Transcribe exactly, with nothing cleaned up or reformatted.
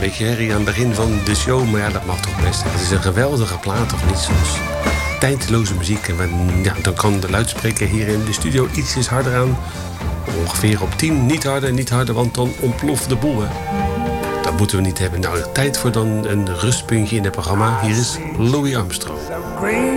beetje herrie aan het begin van de show. Maar ja, dat mag toch best. Het is een geweldige plaat, of niet? Soms tijdloze muziek. En ja, dan kan de luidspreker hier in de studio ietsjes harder aan. Ongeveer op tien. Niet harder, niet harder, want dan ontploft de boel, hè. Dat moeten we niet hebben. Nou, tijd voor dan een rustpuntje in het programma. Hier is Louis Armstrong.